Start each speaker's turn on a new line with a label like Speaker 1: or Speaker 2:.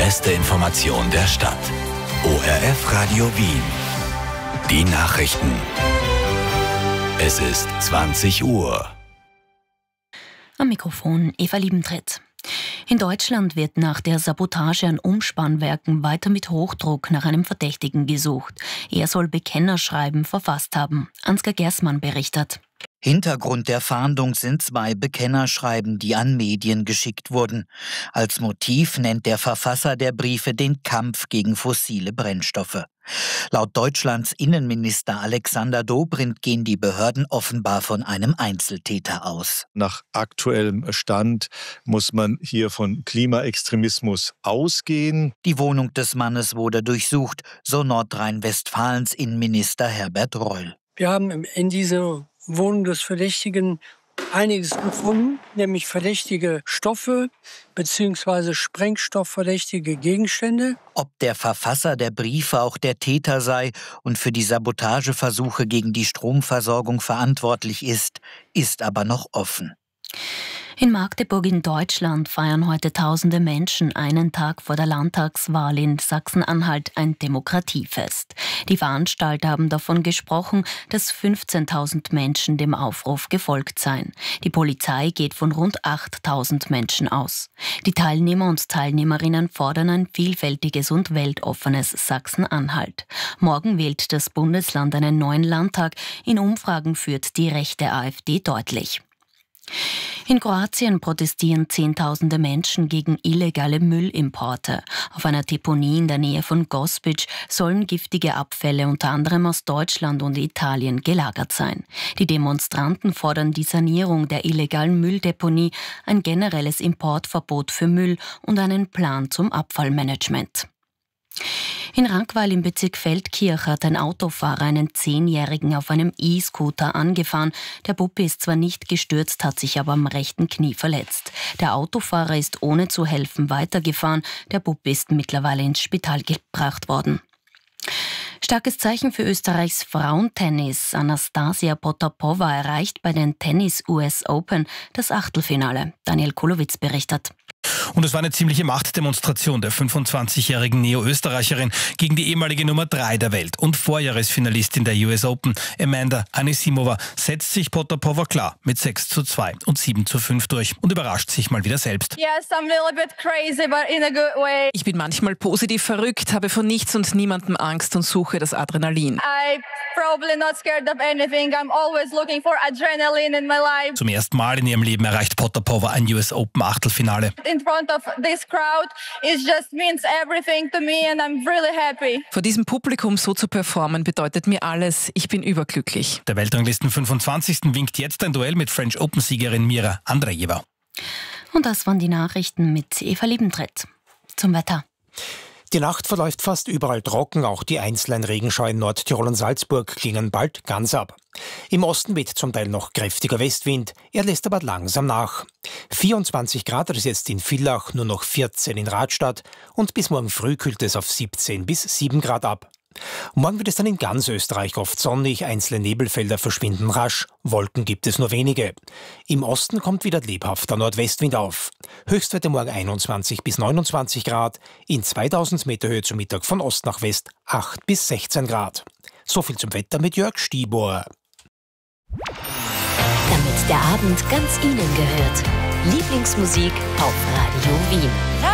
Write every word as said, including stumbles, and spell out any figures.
Speaker 1: beste Information der Stadt. O R F Radio Wien. Die Nachrichten. Es ist zwanzig Uhr.
Speaker 2: Am Mikrofon Eva Liebentritt. In Deutschland wird nach der Sabotage an Umspannwerken weiter mit Hochdruck nach einem Verdächtigen gesucht. Er soll Bekennerschreiben verfasst haben. Ansgar Gersmann berichtet.
Speaker 3: Hintergrund der Fahndung sind zwei Bekennerschreiben, die an Medien geschickt wurden. Als Motiv nennt der Verfasser der Briefe den Kampf gegen fossile Brennstoffe. Laut Deutschlands Innenminister Alexander Dobrindt gehen die Behörden offenbar von einem Einzeltäter aus.
Speaker 4: Nach aktuellem Stand muss man hier von Klimaextremismus ausgehen.
Speaker 3: Die Wohnung des Mannes wurde durchsucht, so Nordrhein-Westfalens Innenminister Herbert Reul.
Speaker 5: Wir haben in dieser Wohnung des Verdächtigen einiges gefunden, nämlich verdächtige Stoffe bzw. sprengstoffverdächtige Gegenstände.
Speaker 3: Ob der Verfasser der Briefe auch der Täter sei und für die Sabotageversuche gegen die Stromversorgung verantwortlich ist, ist aber noch offen.
Speaker 2: In Magdeburg in Deutschland feiern heute tausende Menschen einen Tag vor der Landtagswahl in Sachsen-Anhalt ein Demokratiefest. Die Veranstalter haben davon gesprochen, dass fünfzehntausend Menschen dem Aufruf gefolgt seien. Die Polizei geht von rund achttausend Menschen aus. Die Teilnehmer und Teilnehmerinnen fordern ein vielfältiges und weltoffenes Sachsen-Anhalt. Morgen wählt das Bundesland einen neuen Landtag. In Umfragen führt die rechte AfD deutlich. In Kroatien protestieren Zehntausende Menschen gegen illegale Müllimporte. Auf einer Deponie in der Nähe von Gospic sollen giftige Abfälle unter anderem aus Deutschland und Italien gelagert sein. Die Demonstranten fordern die Sanierung der illegalen Mülldeponie, ein generelles Importverbot für Müll und einen Plan zum Abfallmanagement. In Rankweil im Bezirk Feldkirch hat ein Autofahrer einen Zehnjährigen auf einem E-Scooter angefahren. Der Bub ist zwar nicht gestürzt, hat sich aber am rechten Knie verletzt. Der Autofahrer ist ohne zu helfen weitergefahren. Der Bub ist mittlerweile ins Spital gebracht worden. Starkes Zeichen für Österreichs Frauentennis. Anastasia Potapova erreicht bei den Tennis-U S Open das Achtelfinale. Daniel Kolowitz berichtet.
Speaker 6: Und es war eine ziemliche Machtdemonstration der fünfundzwanzigjährigen Neo-Österreicherin gegen die ehemalige Nummer drei der Welt und Vorjahresfinalistin der U S Open, Amanda Anisimova, setzt sich Potapova klar mit sechs zu zwei und sieben zu fünf durch und überrascht sich mal wieder selbst.
Speaker 7: Yes, I'm a little bit crazy, but in a good way.
Speaker 8: Ich bin manchmal positiv verrückt, habe vor nichts und niemandem Angst und suche das Adrenalin.
Speaker 7: I'm probably not scared of anything. I'm always looking for adrenaline in my life.
Speaker 6: Zum ersten Mal in ihrem Leben erreicht Potapova ein U S Open Achtelfinale.
Speaker 7: In front of this crowd, it just means everything to me and I'm really happy.
Speaker 8: Vor diesem Publikum so zu performen bedeutet mir alles. Ich bin überglücklich.
Speaker 6: Der Weltranglisten fünfundzwanzigsten winkt jetzt ein Duell mit French Open-Siegerin Mira Andreeva.
Speaker 2: Und das waren die Nachrichten mit Eva Liebentritt. Zum Wetter.
Speaker 9: Die Nacht verläuft fast überall trocken, auch die einzelnen Regenschauer in Nordtirol und Salzburg klingen bald ganz ab. Im Osten weht zum Teil noch kräftiger Westwind, er lässt aber langsam nach. vierundzwanzig Grad hat es jetzt in Villach, nur noch vierzehn in Radstadt und bis morgen früh kühlt es auf siebzehn bis sieben Grad ab. Morgen wird es dann in ganz Österreich oft sonnig, einzelne Nebelfelder verschwinden rasch, Wolken gibt es nur wenige. Im Osten kommt wieder lebhafter Nordwestwind auf. Höchstwerte morgen einundzwanzig bis neunundzwanzig Grad, in zweitausend Meter Höhe zum Mittag von Ost nach West acht bis sechzehn Grad. So viel zum Wetter mit Jörg Stibor.
Speaker 10: Damit der Abend ganz Ihnen gehört. Lieblingsmusik auf Radio Wien.